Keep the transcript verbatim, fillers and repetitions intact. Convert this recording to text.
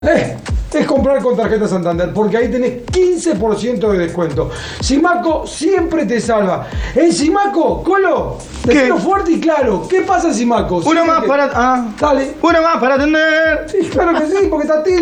Eh, es comprar con tarjeta Santander, porque ahí tenés quince por ciento de descuento. Simaco siempre te salva. En Simaco, Colo, decilo fuerte y claro. ¿Qué pasa en Simaco? Uno más para... Ah, dale. Uno más para atender. Sí, claro que sí, porque está